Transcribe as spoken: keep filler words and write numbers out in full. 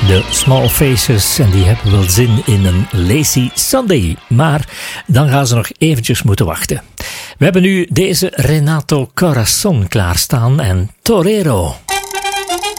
De Small Faces, en die hebben wel zin in een Lazy Sunday. Maar dan gaan ze nog eventjes moeten wachten. We hebben nu deze Renato Corazon klaarstaan en Torero.